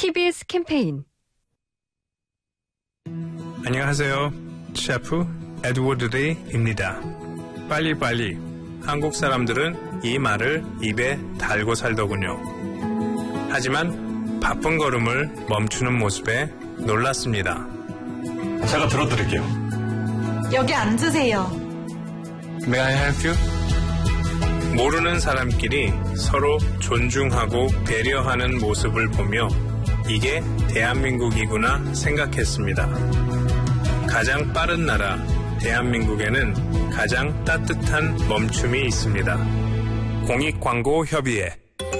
TBS 캠페인. 안녕하세요. 셰프 에드워드 레이입니다. 빨리빨리. 한국 사람들은 이 말을 입에 달고 살더군요. 하지만 바쁜 걸음을 멈추는 모습에 놀랐습니다. 제가 들어드릴게요. 여기 앉으세요. May I help you? 모르는 사람끼리 서로 존중하고 배려하는 모습을 보며 이게 대한민국이구나 생각했습니다. 가장 빠른 나라 대한민국에는 가장 따뜻한 멈춤이 있습니다. 공익광고협의회.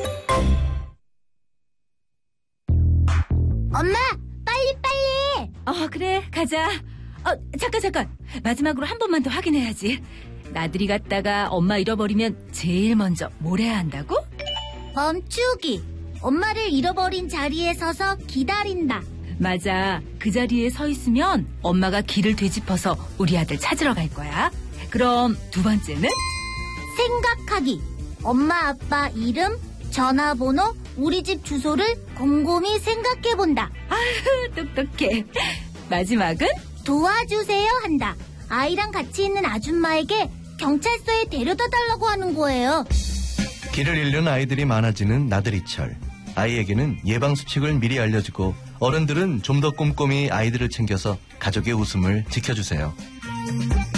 엄마, 빨리! 그래, 가자. 잠깐. 마지막으로 한 번만 더 확인해야지. 나들이 갔다가 엄마 잃어버리면 제일 먼저 뭘 해야 한다고? 멈추기. 엄마를 잃어버린 자리에 서서 기다린다. 맞아. 그 자리에 서 있으면 엄마가 길을 되짚어서 우리 아들 찾으러 갈 거야. 그럼 두 번째는? 생각하기. 엄마, 아빠 이름, 전화번호, 우리 집 주소를 곰곰이 생각해본다. 똑똑해. 마지막은? 도와주세요 한다. 아이랑 같이 있는 아줌마에게 경찰서에 데려다 달라고 하는 거예요. 길을 잃는 아이들이 많아지는 나들이철. 아이에게는 예방수칙을 미리 알려주고 어른들은 좀 더 꼼꼼히 아이들을 챙겨서 가족의 웃음을 지켜주세요.